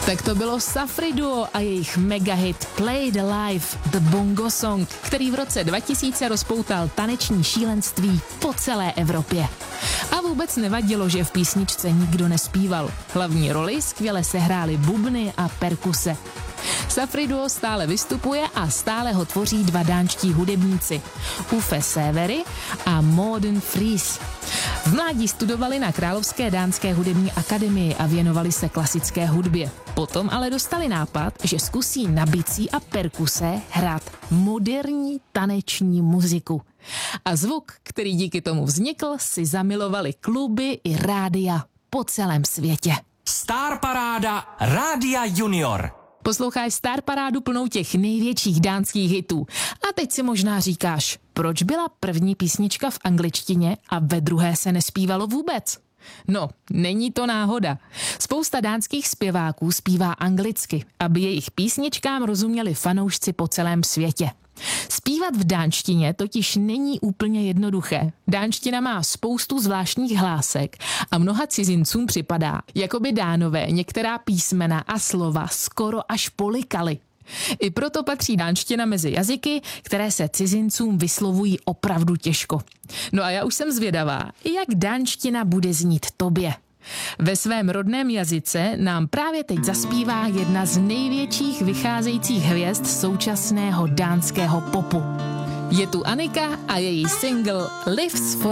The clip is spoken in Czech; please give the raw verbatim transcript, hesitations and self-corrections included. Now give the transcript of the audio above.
Tak to bylo Safri Duo a jejich megahit Play the Life, The Bongo Song, který v roce dva tisíce rozpoutal taneční šílenství po celé Evropě. A vůbec nevadilo, že v písničce nikdo nespíval. Hlavní roli skvěle sehrály bubny a perkuse. Safri Duo stále vystupuje a stále ho tvoří dva dánští hudebníci, Uffe Sævery a Morten Friis. V mládí studovali na Královské dánské hudební akademii a věnovali se klasické hudbě. Potom ale dostali nápad, že zkusí na bicí a perkuse hrát moderní taneční muziku. A zvuk, který díky tomu vznikl, si zamilovali kluby i rádia po celém světě. Star Paráda Rádia Junior. Posloucháš Star Parádu plnou těch největších dánských hitů. A teď si možná říkáš, proč byla první písnička v angličtině a ve druhé se nespívalo vůbec? No, není to náhoda. Spousta dánských zpěváků zpívá anglicky, aby jejich písničkám rozuměli fanoušci po celém světě. Zpívat v dánštině totiž není úplně jednoduché. Dánština má spoustu zvláštních hlásek a mnoha cizincům připadá, jako by Dánové některá písmena a slova skoro až polikali. I proto patří dánština mezi jazyky, které se cizincům vyslovují opravdu těžko. No a já už jsem zvědavá, jak dánština bude znít tobě. Ve svém rodném jazyce nám právě teď zaspívá jedna z největších vycházejících hvězd současného dánského popu. Je tu Annika a její single Lives for